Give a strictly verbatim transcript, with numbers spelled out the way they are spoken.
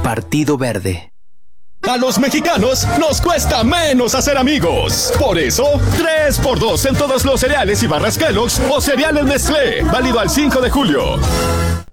Partido Verde. A los mexicanos nos cuesta menos hacer amigos. Por eso, tres por dos en todos los cereales y barras Kellogg's o cereales Nestlé. Válido al cinco de julio.